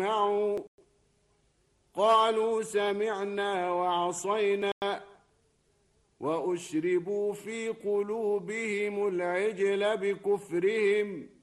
قالوا سمعنا وعصينا وأشربوا في قلوبهم العجل بكفرهم